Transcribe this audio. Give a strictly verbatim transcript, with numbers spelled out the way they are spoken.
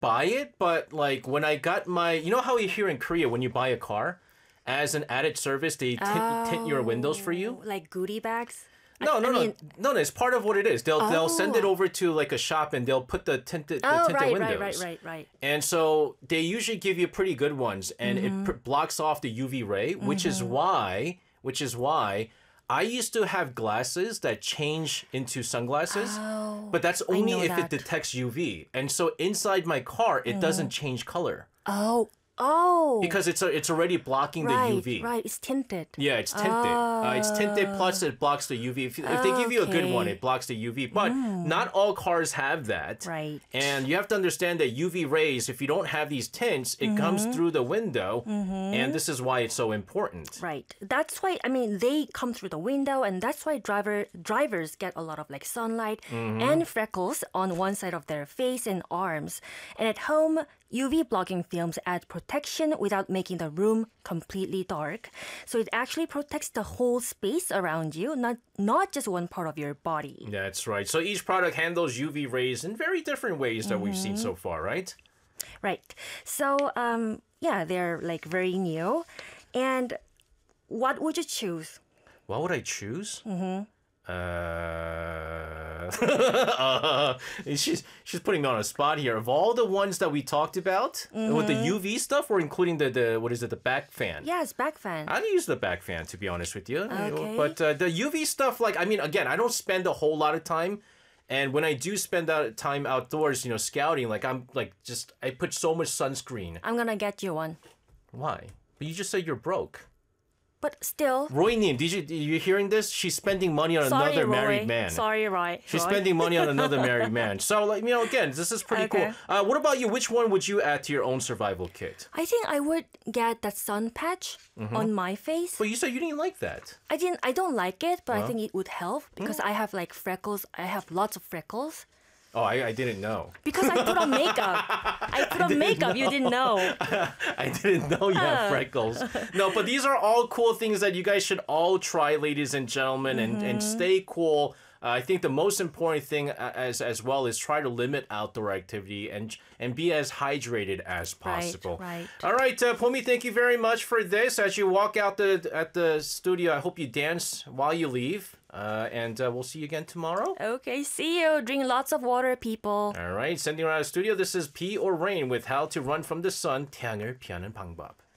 buy it, but like when I got my, you know how here in Korea when you buy a car, as an added service they tint, oh, tint your windows for you. Like goodie bags. No, no, I no, mean, no, no. It's part of what it is. They'll oh. they'll send it over to like a shop and they'll put the tinted, the oh, tinted right, windows. right, right, right, right. And so they usually give you pretty good ones, and Mm-hmm. it pr- blocks off the U V ray, which is why, which is why. I used to have glasses that change into sunglasses, Oh, but that's only know if that. it detects U V. And so inside my car, it doesn't change color Oh, oh. because it's a, it's already blocking right, the U V. right. It's tinted. Yeah, it's tinted. Uh, it's tinted. Plus, it blocks the U V. If, if they give you a good one, Okay. it blocks the U V. But not all cars have that. Right. And you have to understand that U V rays, if you don't have these tints, it comes through the window, and this is why it's so important. Right. That's why I mean they come through the window, and that's why driver drivers get a lot of like sunlight and freckles on one side of their face and arms. And at home, U V blocking films add protection without making the room completely dark. So it actually protects the whole space around you, not not just one part of your body. That's right. So each product handles U V rays in very different ways that we've seen so far, right? Right. So um yeah, they're like very new. And what would you choose? What would I choose? Mm-hmm. Uh, uh, she's she's putting me on a spot here. Of all the ones that we talked about with the U V stuff, we're including the, the what is it, the back fan. Yes, back fan. I use the back fan to be honest with you. Okay. But uh, the U V stuff, like I mean, again, I don't spend a whole lot of time. And when I do spend that time outdoors, you know, scouting, like I'm like just I put so much sunscreen. I'm gonna get you one. Why? But you just said you're broke. But still, Roy Nim, did you you hearing this? She's spending money on sorry, another Roy. married man. Sorry, Roy. She's Roy. spending money on another married man. So, like, you know, again, this is pretty Okay. cool. Uh, what about you? Which one would you add to your own survival kit? I think I would get that sun patch Mm-hmm. on my face. Well, you said you didn't like that. I didn't. I don't like it, but I think it would help because Mm. I have like freckles. I have lots of freckles Oh, I, I didn't know. because I put on makeup. I put on makeup. You didn't know. I didn't know you have freckles. No, but these are all cool things that you guys should all try, ladies and gentlemen, and, and stay cool. Uh, I think the most important thing uh, as as well is try to limit outdoor activity and and be as hydrated as possible. right. All right, uh, Pomi, thank you very much for this. As you walk out the at the studio, I hope you dance while you leave. Uh, and uh, we'll see you again tomorrow. Okay, see you. Drink lots of water, people. All right, sending around the studio. This is P or Rain with How to Run from the Sun. 태양을 피하는 방법.